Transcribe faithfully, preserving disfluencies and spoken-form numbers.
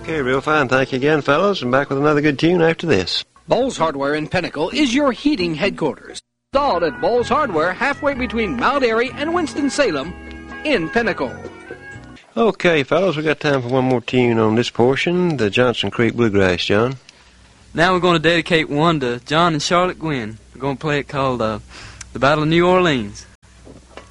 Okay, real fine. Thank you again, fellas. And back with another good tune after this. Bowles Hardware in Pinnacle is your heating headquarters. Installed at Bowles Hardware, halfway between Mount Airy and Winston-Salem, in Pinnacle. Okay, fellas, we got time for one more tune on this portion, the Johnson Creek Bluegrass, John. Now we're going to dedicate one to John and Charlotte Gwynn. We're going to play it called uh, The Battle of New Orleans.